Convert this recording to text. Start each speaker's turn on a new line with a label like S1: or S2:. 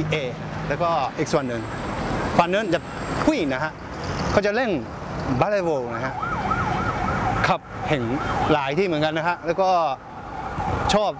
S1: A แล้วก็อีกส่วนหนึ่งฝั่งนั้นจะผู้หญิงนะฮะเขาจะเล่นบาเลย์บอลนะฮะขับเห็นหลายที่เหมือนกันนะฮะแล้วก็ชอบ